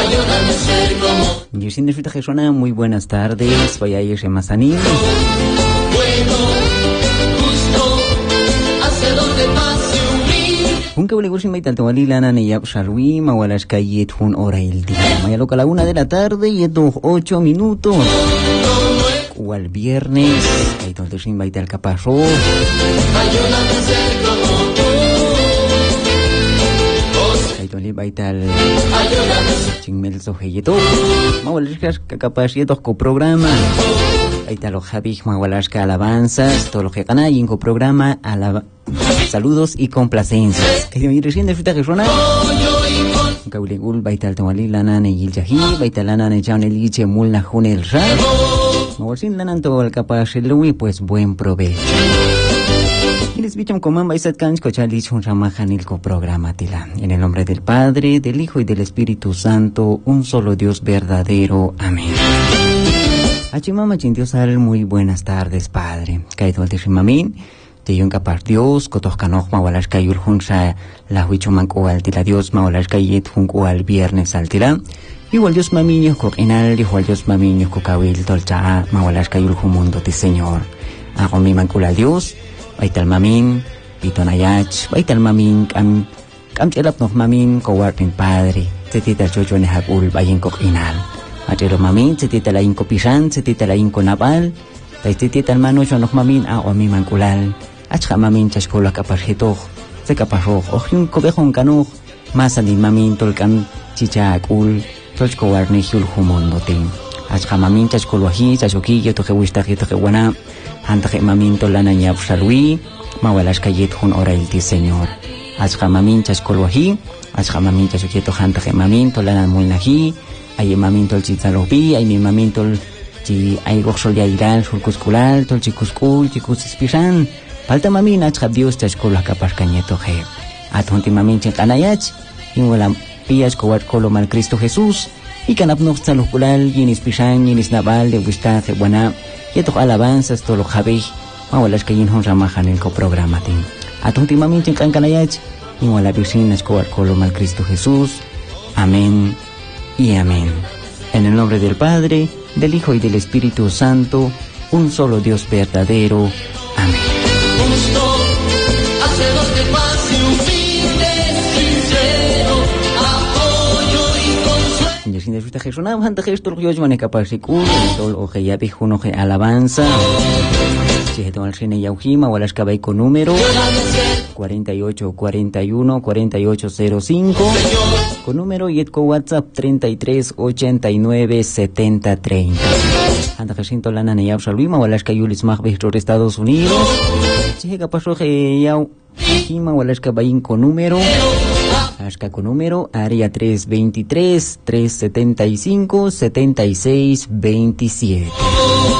ayúdame a ser como Yo sin disfruta Jesús, muy buenas tardes. Voy a ir a Mazaní. bueno, justo, hacedor de paz y humilde. Un cable sin baital tawali lana ne yap sharwi mawalas kayet hun hora el día. Mañana a la 1 de la tarde y 8 minutos. O al viernes, ahí donde sin baital capazó. Ayúdame a ser como tú. Ahí donde baital Ayúdame chingmel sojeyeto. Mawalas capacietos co programa. Ahí está los Javi mawalas que alabanzas, todo lo que gana y en co programa saludos y complacencias. Que me recién disfruta que suena. Kauligul baital tawali lana ne yiljahi baital lana ne jaune liche mulna junel ra. Mawalsin lana todo el capaz lui pues buen provecho. Y les bicham coman baisat kanch cochali chun ramajanil co programa tila. En el nombre del Padre, del Hijo y del Espíritu Santo, un solo Dios verdadero. Amén. Achimama chintiosal, muy buenas tardes, Padre. Caído al tishimamin. Te yon capaz Dios, kotos kanoj mawalash kayul hunsa la huichuman al tila Dios mawalash kayet hunko al viernes al tila. Igual Dios mamiños ko enal, igual Dios mamiños ko kawil tolcha mawalash kayul humundo ti Señor. Hago mi mancula Dios, baital mamin, pitonayach, baital mamin, kam chelap noh mamin ko wartin Padre. Setita chocho ne hakul bayin ko enal. Achero mamin, setita la inko pisan, setita la inko napal. Taitita al mano yo noh mamin hago mi manculal. Achka mamin chashkola kaparjetoh, se kaparroj, ojun kobejon kanuj, masanin mamin tolkan chichakul, tolchko warnejul humondotin. Achka mamin chashkolwahi, chashokillo, tojewistajito jewana, antaje mamin tolana nyab shalwi, mawalash kayet hun orailti Señor. Achka mamin chashkolwahi, achka mamin chashokito antaje mamin tolana mulnahi, ay mamin tolchitzalobi, ay mi mamin tol chi ay goxol ya iral, sulkuskulal, tolchikuskul, chikusispiran. Falta mamin achab Dios chashkola kaparkañeto je. Atonti mamin chinkanayach, inwala piyas kowat kolo mal Cristo Jesús, y kanapnox tzalukulal, yinis pishan, yinis nabal, de wista jebuana, yetok alabanzas, tolo jabej, mawalash kayin hon ramajan el coprogramatin. Atonti mamin chinkanayach, inwala pishin kowat kolo mal Cristo Jesús. Amén y amén. En el nombre del Padre, del Hijo y del Espíritu Santo, un solo Dios verdadero. Amén. justo, hacedor de paz y humilde, sincero, apoyo y consuelo. Yo sin disfrutar Jesús, nada más antes esto lo que yo me capaz de curar, todo lo que ya dijo uno que alabanza. Si se toma el cine yaujima o las cabay con número 4841-4805, con número y con WhatsApp 33897030. Anda Jacinto Lana Neyab Salvima o las cayulis más de Estados Unidos. Si se capaz de yaujima o las cabay con número. Ashka con número área 323-375-7627.